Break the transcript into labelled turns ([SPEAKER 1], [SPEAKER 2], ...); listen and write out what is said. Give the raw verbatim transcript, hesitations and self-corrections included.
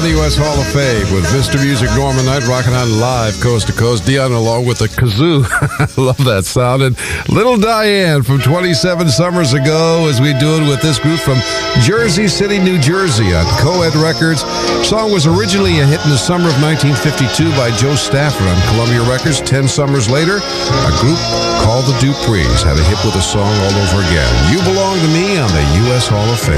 [SPEAKER 1] the U S Hall of Fame with Mister Music Norman Knight rocking on live coast to coast. Dion along with the kazoo. Love that sound. And Little Diane from twenty-seven summers ago as we do it with this group from Jersey City, New Jersey on Co-Ed Records. The song was originally a hit in the summer of nineteen fifty-two by Joe Stafford on Columbia Records. Ten summers later, a group called the Duprees had a hit with a song all over again. You Belong to Me on the U S Hall of Fame.